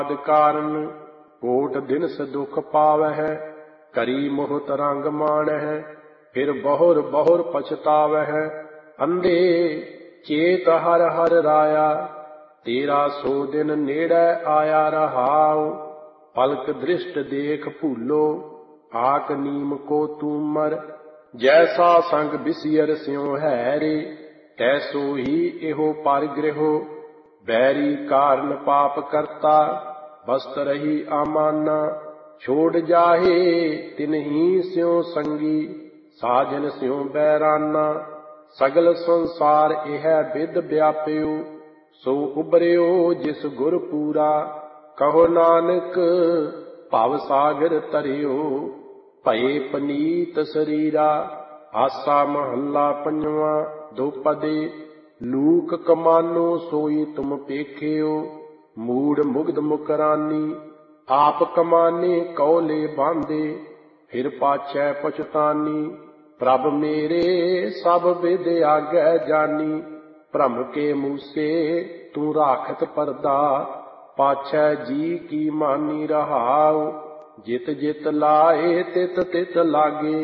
ਕਾਰਨ ਕੋਟ ਦਿਨਸ ਦੁਖ ਪਾਵਹਿ। ਕਰੀ ਮੋਹਤ ਰੰਗ ਮਾਣਹਿ, ਫਿਰ ਬਹੁਰ ਬਹੁਰ ਪਛਤਾਵਹਿ। ਅੰਧੇ ਚੇਤ ਹਰ ਹਰ ਰਾਇਆ, ਤੇਰਾ ਸੋ ਦਿਨ ਨੇੜੇ ਆਇਆ ਰਹਾਉ। ਪਲਕ ਦ੍ਰਿਸ਼ਟ ਦੇਖ ਭੂਲੋ, ਆਕ ਨੀਮ ਕੋ ਤੂਮਰ। ਜੈਸਾ ਸੰਗ ਬਿਸਿਅਰ ਸਿਉ ਹੈ ਰੇ, ਤੈਸੋ ਹੀ ਇਹੋ ਪਰਗ੍ਰਿਹੋ। ਬੈਰੀ ਕਾਰਨ ਪਾਪ ਕਰਤਾ, ਬਸਤ ਰਹੀ ਅਮਾਨਾ। ਛੋੜ ਜਾਹੇ ਤਿਨਹੀ ਸਿਉ ਸੰਗੀ, ਸਾਜਨ ਸਿਉ ਬੈਰਾਨਾ। ਸਗਲ ਸੰਸਾਰ ਇਹ ਬਿਦ ਵਿਆਪਿਓ, ਸੋ ਉਬਰਿਓ ਜਿਸ ਗੁਰ ਪੂਰਾ। ਕਹੋ ਨਾਨਕ ਭਵ ਸਾਗਰ ਤਰਿਓ, ਭਏ ਪਨੀਤ ਸਰੀਰਾ। ਆਸਾ ਮਹੱਲਾ ਪੰਜਵਾਂ ਦੋਪਦੇ। ਲੂਕ ਕਮਾਨੋ ਸੋਈ ਤੁਮ ਪੇਖਿਓ, ਮੂੜ ਮੁਗਧ ਮੁਕਰਾਨੀ। ਆਪ ਕਮਾਨੇ ਕਉਲੇ ਬਾਂਧੇ, ਫਿਰ ਪਾਛੈ ਪਛਤਾਨੀ। ਪ੍ਰਭ ਮੇਰੇ ਸਭ ਵਿਦ ਆਗੈ ਜਾਨੀ, ਭ੍ਰਮ ਕੇ ਮੂਸੇ ਤੂੰ ਰਾਖਤ ਪਰਦਾ। ਪਾਛੈ ਜੀ ਕੀ ਮਾਨੀ ਰਹਾਉ, ਜਿਤ ਜਿਤ ਲਾਏ ਤਿਤ ਤਿਤ ਲਾਗੇ।